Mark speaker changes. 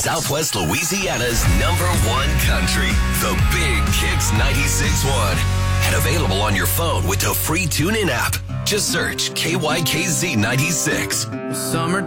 Speaker 1: Southwest Louisiana's #1 country, the Big Kicks 96.1. And available on your phone with the free TuneIn app. Just search KYKZ 96.
Speaker 2: Summer